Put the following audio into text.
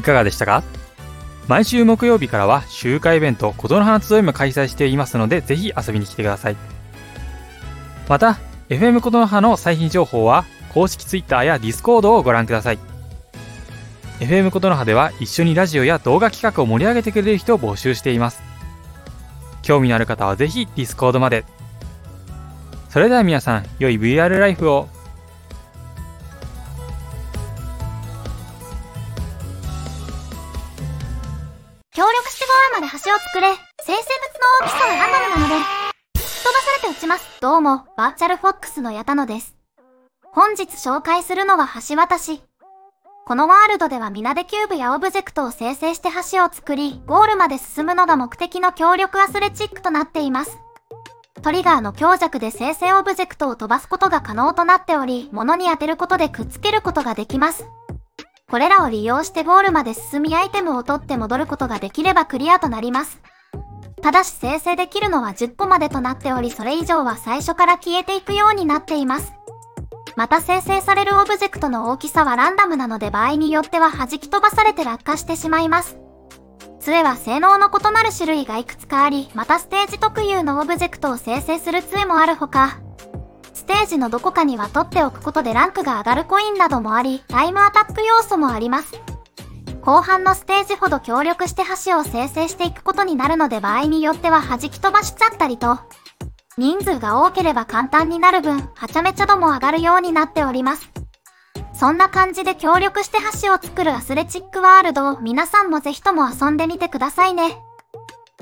かがでしたか？毎週木曜日からは集会イベント琴の花集いも開催していますので、ぜひ遊びに来てください。また FM 琴の葉の最新情報は公式 Twitter や Discord をご覧ください。 FM 琴の葉では一緒にラジオや動画企画を盛り上げてくれる人を募集しています。興味のある方はぜひ Discord まで。それでは皆さん、良い VR ライフを。 協力してゴールまで橋を作れ。生成物の大きさはランダムなので飛ばされて落ちます。どうも、バーチャルフォックスの矢田野です。本日紹介するのは橋渡し。このワールドでは皆でキューブやオブジェクトを生成して橋を作り、ゴールまで進むのが目的の協力アスレチックとなっています。トリガーの強弱で生成オブジェクトを飛ばすことが可能となっており、物に当てることでくっつけることができます。これらを利用してゴールまで進みアイテムを取って戻ることができればクリアとなります。ただし生成できるのは10個までとなっており、それ以上は最初から消えていくようになっています。また生成されるオブジェクトの大きさはランダムなので、場合によっては弾き飛ばされて落下してしまいます。杖は性能の異なる種類がいくつかあり、またステージ特有のオブジェクトを生成する杖もあるほか、ステージのどこかには取っておくことでランクが上がるコインなどもあり、タイムアタック要素もあります。後半のステージほど協力して橋を生成していくことになるので、場合によっては弾き飛ばしちゃったりと、人数が多ければ簡単になる分、はちゃめちゃ度も上がるようになっております。そんな感じで協力して橋を作るアスレチックワールドを皆さんもぜひとも遊んでみてくださいね。